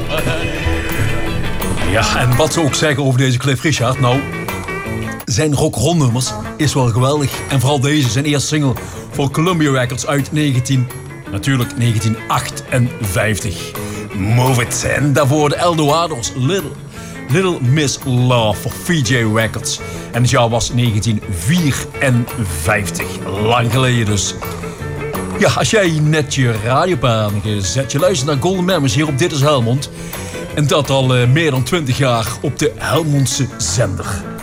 Ja, en wat ze ook zeggen over deze Cliff Richard, nou, zijn rock'n'roll nummers is wel geweldig. En vooral deze, zijn eerste single voor Columbia Records uit 1958. Move It. En daarvoor de Eldorado's, Little Miss Love voor VJ Records. En het jaar was 1954. Lang geleden dus. Ja, als jij net je radio aan gezet, je luistert naar Golden Memories hier op Dit is Helmond. En dat al meer dan 20 jaar op de Helmondse zender.